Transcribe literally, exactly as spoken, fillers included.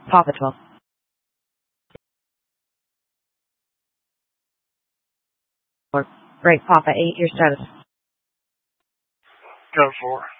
Papa twelve. Great, Papa eight, your status. Go for.